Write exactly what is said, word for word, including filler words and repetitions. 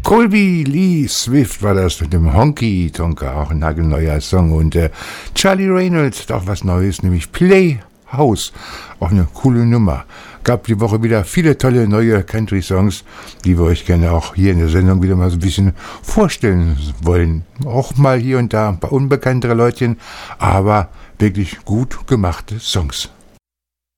Colby Lee Swift war das mit dem Honky Tonka, auch ein nagelneuer Song. Und äh, Charlie Reynolds, auch was Neues, nämlich Playhouse, auch eine coole Nummer. Gab die Woche wieder viele tolle neue Country-Songs, die wir euch gerne auch hier in der Sendung wieder mal so ein bisschen vorstellen wollen. Auch mal hier und da ein paar unbekanntere Leutchen, aber wirklich gut gemachte Songs.